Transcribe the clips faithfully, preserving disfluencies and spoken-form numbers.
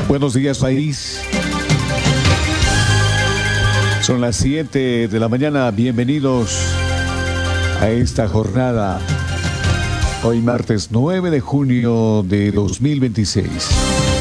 Buenos días, país. Son las siete de la mañana. Bienvenidos a esta jornada. Hoy martes nueve de junio de dos mil veintiséis.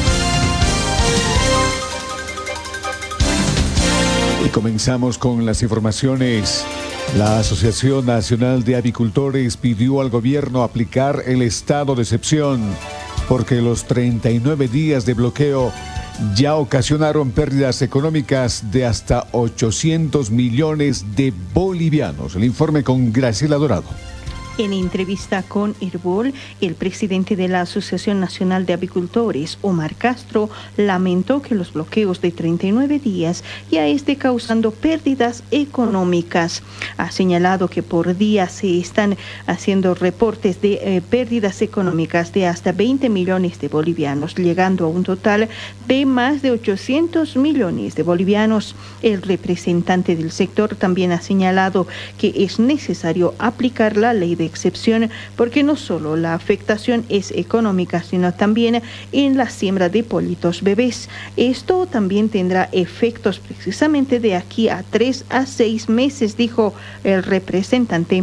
Y comenzamos con las informaciones. La Asociación Nacional de Avicultores pidió al gobierno aplicar el estado de excepción porque los treinta y nueve días de bloqueo ya ocasionaron pérdidas económicas de hasta ochocientos millones de bolivianos. El informe con Graciela Dorado. En entrevista con Herbol, el presidente de la Asociación Nacional de Avicultores, Omar Castro, lamentó que los bloqueos de treinta y nueve días ya estén causando pérdidas económicas. Ha señalado que por día se están haciendo reportes de eh, pérdidas económicas de hasta veinte millones de bolivianos, llegando a un total de más de ochocientos millones de bolivianos. El representante del sector también ha señalado que es necesario aplicar la ley de excepción porque no solo la afectación es económica, sino también en la siembra de pollitos bebés. Esto también tendrá efectos precisamente de aquí a tres a seis meses, dijo el representante.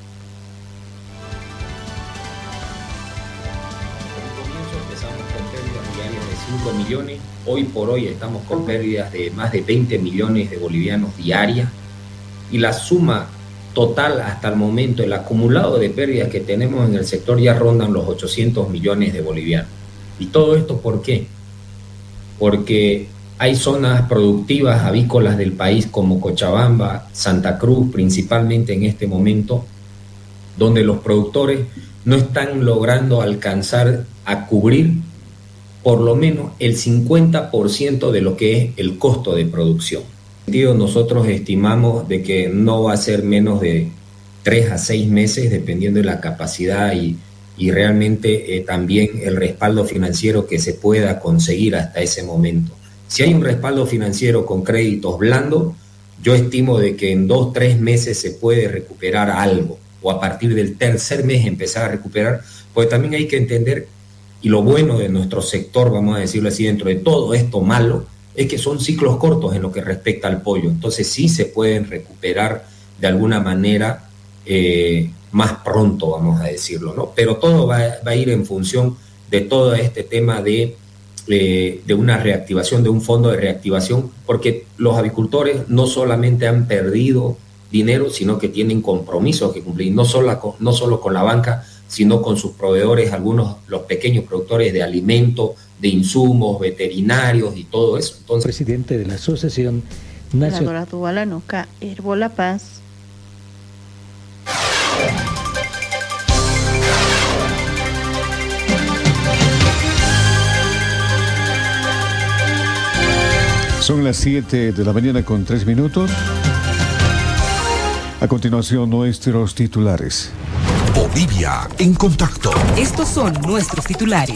cinco millones, hoy por hoy estamos con pérdidas de más de veinte millones de bolivianos diarias y la suma total hasta el momento, el acumulado de pérdidas que tenemos en el sector ya rondan los ochocientos millones de bolivianos. ¿Y todo esto por qué? Porque hay zonas productivas avícolas del país como Cochabamba, Santa Cruz, principalmente en este momento, donde los productores no están logrando alcanzar a cubrir por lo menos el cincuenta por ciento de lo que es el costo de producción. Nosotros estimamos de que no va a ser menos de tres a seis meses, dependiendo de la capacidad y, y realmente eh, también el respaldo financiero que se pueda conseguir hasta ese momento. Si hay un respaldo financiero con créditos blandos, yo estimo de que en dos, tres meses se puede recuperar algo, o a partir del tercer mes empezar a recuperar, porque también hay que entender, y lo bueno de nuestro sector, vamos a decirlo así, dentro de todo esto malo, es que son ciclos cortos en lo que respecta al pollo, entonces sí se pueden recuperar de alguna manera eh, más pronto, vamos a decirlo, ¿no? Pero todo va, va a ir en función de todo este tema de, eh, de una reactivación, de un fondo de reactivación, porque los avicultores no solamente han perdido dinero, sino que tienen compromisos que cumplir, no solo con, no solo con la banca, sino con sus proveedores, algunos, los pequeños productores de alimentos, de insumos, veterinarios y todo eso. Entonces, presidente de la Asociación Nacional de Herbol La Paz. Son las siete de la mañana con tres minutos. A continuación, nuestros titulares. Bolivia en contacto. Estos son nuestros titulares.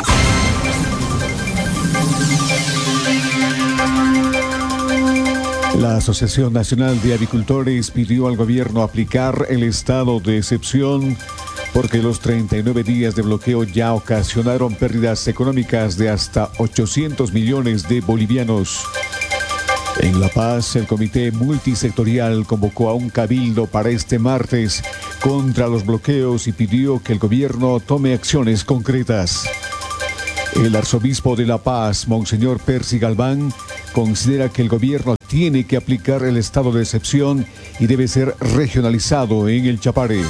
La Asociación Nacional de Avicultores pidió al gobierno aplicar el estado de excepción porque los treinta y nueve días de bloqueo ya ocasionaron pérdidas económicas de hasta ochocientos millones de bolivianos. En La Paz, el Comité Multisectorial convocó a un cabildo para este martes contra los bloqueos y pidió que el gobierno tome acciones concretas. El arzobispo de La Paz, Monseñor Percy Galván, considera que el gobierno tiene que aplicar el estado de excepción y debe ser regionalizado en el Chapare.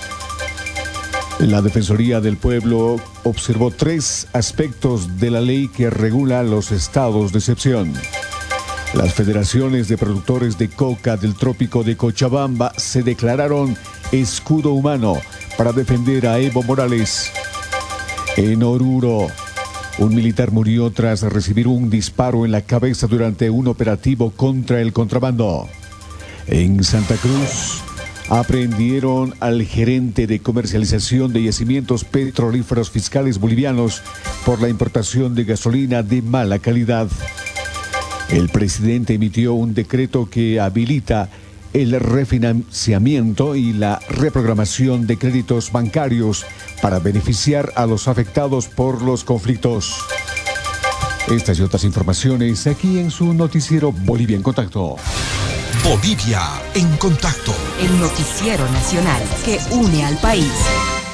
La Defensoría del Pueblo observó tres aspectos de la ley que regula los estados de excepción. Las federaciones de productores de coca del trópico de Cochabamba se declararon escudo humano para defender a Evo Morales. En Oruro, un militar murió tras recibir un disparo en la cabeza durante un operativo contra el contrabando. En Santa Cruz, aprehendieron al gerente de comercialización de yacimientos petrolíferos fiscales bolivianos por la importación de gasolina de mala calidad. El presidente emitió un decreto que habilita el refinanciamiento y la reprogramación de créditos bancarios para beneficiar a los afectados por los conflictos. Estas y otras informaciones aquí en su noticiero Bolivia en Contacto. Bolivia en Contacto. El noticiero nacional que une al país.